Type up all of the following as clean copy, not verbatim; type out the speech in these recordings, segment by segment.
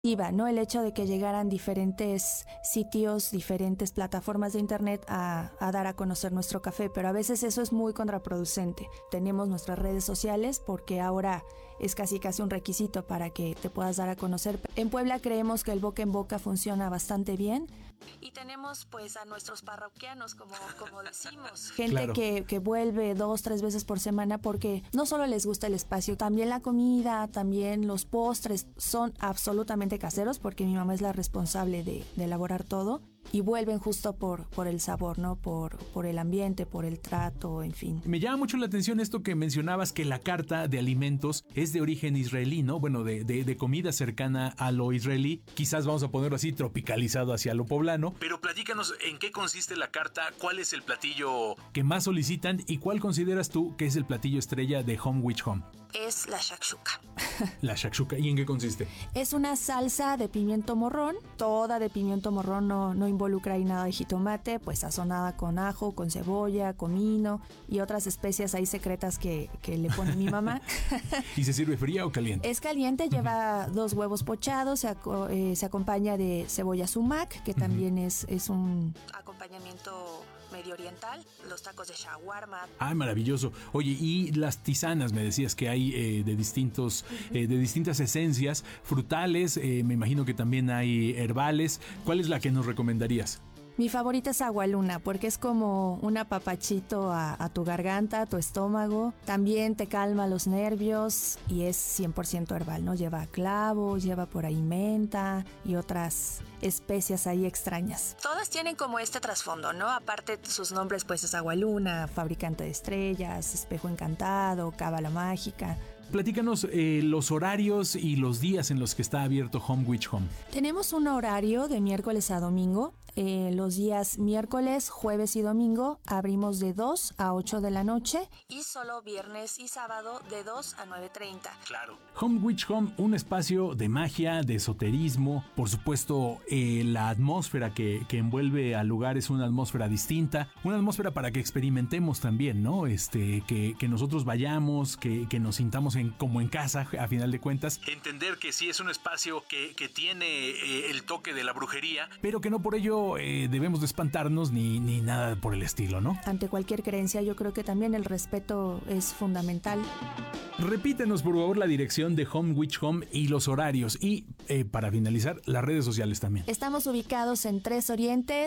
¿no? El hecho de que llegaran diferentes sitios, diferentes plataformas de internet a dar a conocer nuestro café, pero a veces eso es muy contraproducente. Tenemos nuestras redes sociales porque ahora es casi un requisito para que te puedas dar a conocer. En Puebla creemos que el boca en boca funciona bastante bien. Y tenemos pues a nuestros parroquianos, como decimos. Gente claro. que vuelve 2-3 veces por semana porque no solo les gusta el espacio, también la comida, también los postres son absolutamente caseros porque mi mamá es la responsable de elaborar todo. Y vuelven justo por el sabor, ¿no? Por el ambiente, por el trato, en fin. Me llama mucho la atención esto que mencionabas, que la carta de alimentos es de origen israelí, ¿no? Bueno, de comida cercana a lo israelí. Quizás vamos a ponerlo así, tropicalizado hacia lo poblano. Pero platícanos en qué consiste la carta, cuál es el platillo que más solicitan y cuál consideras tú que es el platillo estrella de Home Which Home. Es la shakshuka. La shakshuka, ¿y en qué consiste? Es una salsa de pimiento morrón, toda de pimiento morrón, no involucra ahí nada de jitomate, pues sazonada con ajo, con cebolla, comino y otras especias ahí secretas que le pone mi mamá. ¿Y se sirve fría o caliente? Es caliente, lleva 2 huevos pochados, se acompaña de cebolla sumac, que también es un acompañamiento medio oriental, los tacos de shawarma. Ah, maravilloso. Oye, y las tisanas, me decías que hay de distintas esencias, frutales, me imagino que también hay herbales. ¿Cuál es la que nos recomendarías? Mi favorita es Agualuna porque es como un apapachito a tu garganta, a tu estómago. También te calma los nervios y es 100% herbal, ¿no? Lleva clavos, lleva por ahí menta y otras especias ahí extrañas. Todas tienen como este trasfondo, ¿no? Aparte sus nombres pues es Agualuna, fabricante de estrellas, espejo encantado, cábala mágica. Platícanos los horarios y los días en los que está abierto Home Which Home. Tenemos un horario de miércoles a domingo. Los días miércoles, jueves y domingo abrimos de 2 a 8 de la noche y solo viernes y sábado de 2 a 9:30. Claro. Home Which Home, un espacio de magia, de esoterismo. Por supuesto, la atmósfera que envuelve al lugar es una atmósfera distinta. Una atmósfera para que experimentemos también, ¿no? Que nosotros vayamos, que nos sintamos como en casa, a final de cuentas. Entender que sí es un espacio que tiene el toque de la brujería, pero que no por ello debemos de espantarnos ni nada por el estilo, ¿no? Ante cualquier creencia, yo creo que también el respeto es fundamental. Repítenos por favor la dirección de Home Which Home y los horarios y para finalizar las redes sociales también. Estamos ubicados en 3 Oriente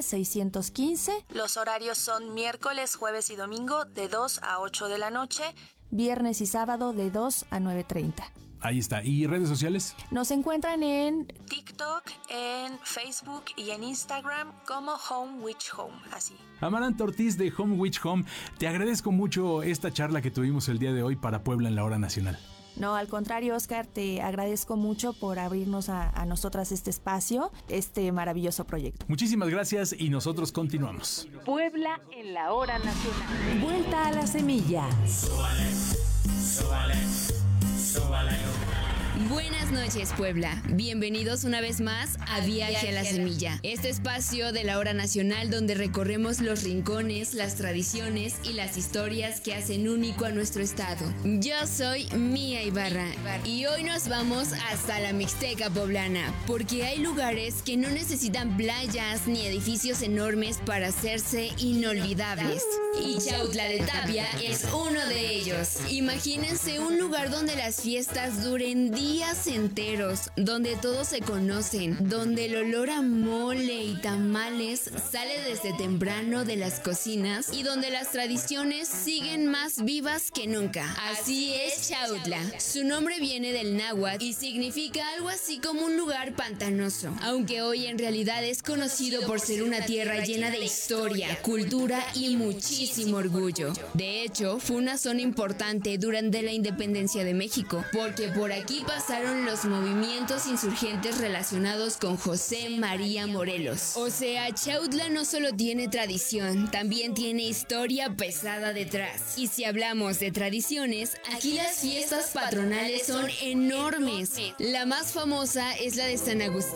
615. Los horarios son miércoles, jueves y domingo de 2 a 8 de la noche, viernes y sábado de 2 a 9:30. Ahí está. ¿Y redes sociales? Nos encuentran en TikTok, en Facebook y en Instagram como Home Which Home, así. Amaranta Ortiz de Home Which Home, te agradezco mucho esta charla que tuvimos el día de hoy para Puebla en la Hora Nacional. No, al contrario, Oscar, te agradezco mucho por abrirnos a nosotras este espacio, este maravilloso proyecto. Muchísimas gracias y nosotros continuamos. Puebla en la Hora Nacional. Vuelta a la semilla. Súbale, súbale, súbale. Buenas noches, Puebla. Bienvenidos una vez más a Viaje a la Semilla, este espacio de la Hora Nacional donde recorremos los rincones, las tradiciones y las historias que hacen único a nuestro estado. Yo soy Mía Ibarra y hoy nos vamos hasta la Mixteca poblana, porque hay lugares que no necesitan playas ni edificios enormes para hacerse inolvidables. Y Chautla de Tapia es uno de ellos. Imagínense un lugar donde las fiestas duren días enteros, donde todos se conocen, donde el olor a mole y tamales sale desde temprano de las cocinas y donde las tradiciones siguen más vivas que nunca. Así es Chautla. Su nombre viene del náhuatl y significa algo así como un lugar pantanoso, aunque hoy en realidad es conocido por ser una tierra llena de historia, cultura y muchísimo orgullo. De hecho, fue una zona importante durante la independencia de México, porque por aquí pasaron los movimientos insurgentes relacionados con José María Morelos. O sea, Chautla no solo tiene tradición, también tiene historia pesada detrás. Y si hablamos de tradiciones, aquí las fiestas patronales son enormes. La más famosa es la de San Agustín.